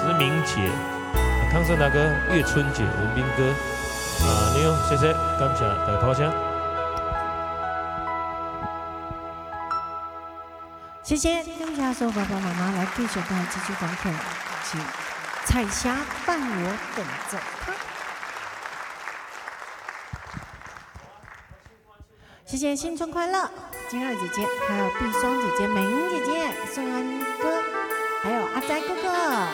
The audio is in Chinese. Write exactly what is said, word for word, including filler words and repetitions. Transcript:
实名姐、啊、康胜达哥、岳春姐、文斌哥，啊，你好，谢谢，感谢大家捧场。 谢谢，感谢所有爸爸妈妈来对手的继续观看，请彩霞伴我等着他。谢谢新春快乐，金二姐姐，还有碧霜姐姐、美英姐姐、宋安哥，还有阿斋哥哥。